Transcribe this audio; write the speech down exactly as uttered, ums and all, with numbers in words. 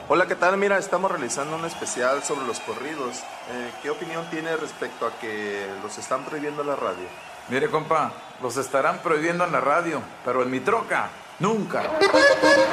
Hola, ¿qué tal? Mira, estamos realizando un especial sobre los corridos. Eh, ¿Qué opinión tiene respecto a que los están prohibiendo en la radio? Mire, compa, los estarán prohibiendo en la radio, pero en mi troca, nunca.